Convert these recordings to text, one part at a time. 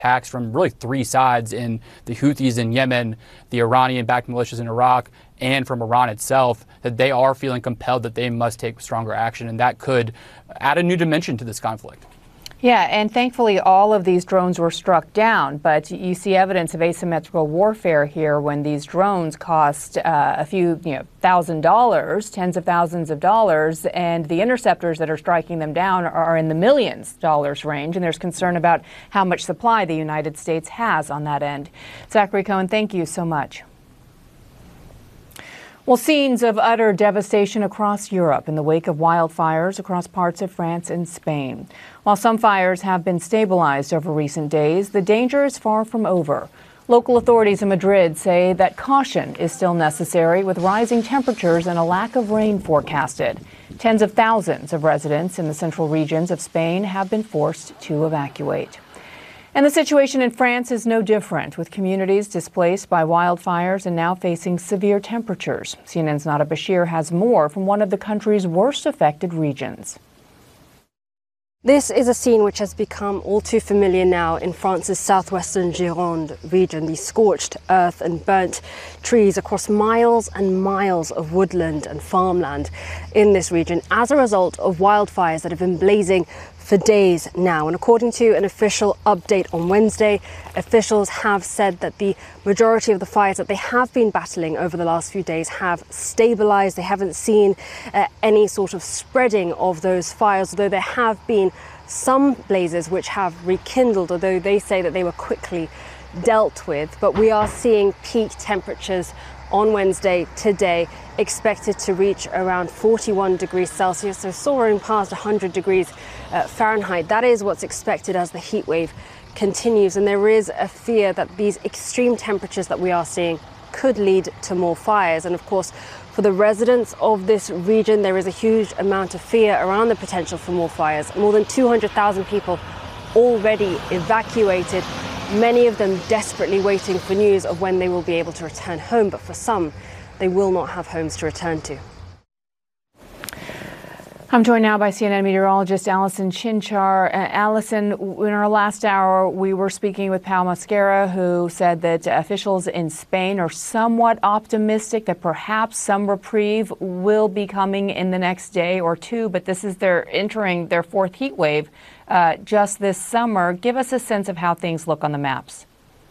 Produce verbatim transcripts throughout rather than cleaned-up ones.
attacks from really three sides in the Houthis in Yemen, the Iranian-backed militias in Iraq, and from Iran itself, that they are feeling compelled that they must take stronger action. And that could add a new dimension to this conflict. Yeah, and thankfully all of these drones were struck down, but you see evidence of asymmetrical warfare here when these drones cost uh, a few, you know, thousand dollars, tens of thousands of dollars, and the interceptors that are striking them down are in the millions dollars range, and there's concern about how much supply the United States has on that end. Zachary Cohen, thank you so much. Well, scenes of utter devastation across Europe in the wake of wildfires across parts of France and Spain. While some fires have been stabilized over recent days, the danger is far from over. Local authorities in Madrid say that caution is still necessary with rising temperatures and a lack of rain forecasted. Tens of thousands of residents in the central regions of Spain have been forced to evacuate. And the situation in France is no different, with communities displaced by wildfires and now facing severe temperatures. C N N's Nada Bashir has more from one of the country's worst affected regions. This is a scene which has become all too familiar now in France's southwestern Gironde region. The scorched earth and burnt trees across miles and miles of woodland and farmland in this region as a result of wildfires that have been blazing for days now. And according to an official update on Wednesday, officials have said that the majority of the fires that they have been battling over the last few days have stabilized. They haven't seen uh, any sort of spreading of those fires, although there have been some blazes which have rekindled, although they say that they were quickly dealt with. But we are seeing peak temperatures on Wednesday today, expected to reach around forty-one degrees Celsius, so soaring past one hundred degrees uh, Fahrenheit. That is what's expected as the heat wave continues, and there is a fear that these extreme temperatures that we are seeing could lead to more fires. And of course, for the residents of this region, there is a huge amount of fear around the potential for more fires. More than two hundred thousand people already evacuated, many of them desperately waiting for news of when they will be able to return home. But for some, they will not have homes to return to. I'm joined now by C N N meteorologist Allison Chinchar. Uh, Allison, in our last hour, we were speaking with Pau Mosquera, who said that officials in Spain are somewhat optimistic that perhaps some reprieve will be coming in the next day or two, but this is they're entering their fourth heat wave uh, just this summer. Give us a sense of how things look on the maps.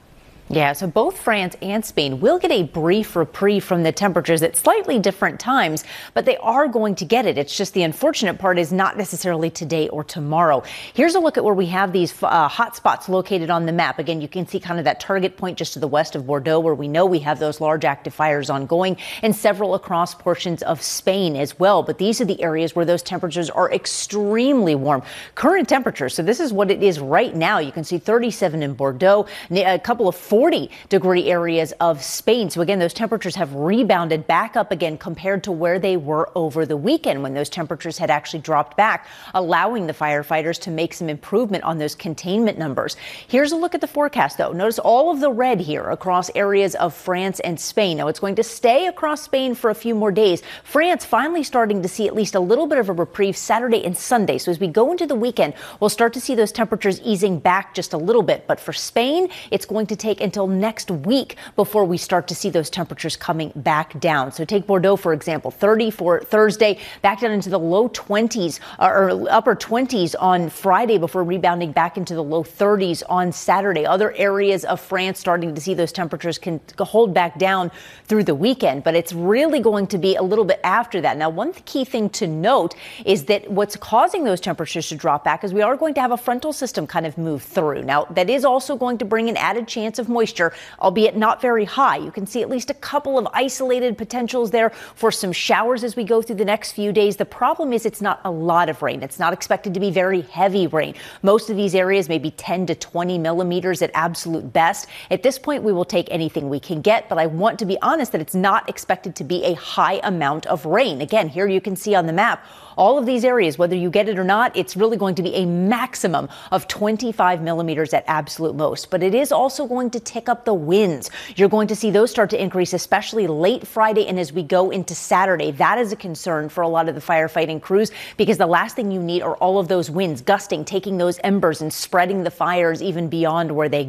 Yeah, so both France and Spain will get a brief reprieve from the temperatures at slightly different times, but they are going to get it. It's just the unfortunate part is not necessarily today or tomorrow. Here's a look at where we have these uh, hot spots located on the map. Again, you can see kind of that target point just to the west of Bordeaux, where we know we have those large active fires ongoing, and several across portions of Spain as well. But these are the areas where those temperatures are extremely warm. Current temperatures, so this is what it is right now. You can see thirty-seven in Bordeaux, a couple of forty degree areas of Spain. So again, those temperatures have rebounded back up again compared to where they were over the weekend when those temperatures had actually dropped back, allowing the firefighters to make some improvement on those containment numbers. Here's a look at the forecast, though. Notice all of the red here across areas of France and Spain. Now, it's going to stay across Spain for a few more days. France finally starting to see at least a little bit of a reprieve Saturday and Sunday. So as we go into the weekend, we'll start to see those temperatures easing back just a little bit. But for Spain, it's going to take until next week before we start to see those temperatures coming back down. So take Bordeaux, for example, thirty for Thursday, back down into the low twenties or upper twenties on Friday before rebounding back into the low thirties on Saturday. Other areas of France starting to see those temperatures can hold back down through the weekend, but it's really going to be a little bit after that. Now, one key thing to note is that what's causing those temperatures to drop back is we are going to have a frontal system kind of move through. Now, that is also going to bring an added chance of moisture, albeit not very high. You can see at least a couple of isolated potentials there for some showers as we go through the next few days. The problem is it's not a lot of rain. It's not expected to be very heavy rain. Most of these areas may be ten to twenty millimeters at absolute best. At this point, we will take anything we can get, but I want to be honest that it's not expected to be a high amount of rain. Again, here you can see on the map, all of these areas, whether you get it or not, it's really going to be a maximum of twenty-five millimeters at absolute most. But it is also going to to tick up the winds. You're going to see those start to increase, especially late Friday and as we go into Saturday. That is a concern for a lot of the firefighting crews, because the last thing you need are all of those winds gusting, taking those embers and spreading the fires even beyond where they